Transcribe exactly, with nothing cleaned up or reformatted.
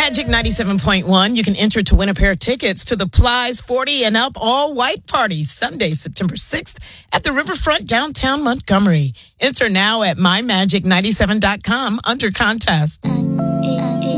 Magic ninety-seven point one. You can enter to win a pair of tickets to the Plies forty and Up All White Party Sunday, September sixth at the Riverfront downtown Montgomery. Enter now at my magic ninety-seven dot com under contest.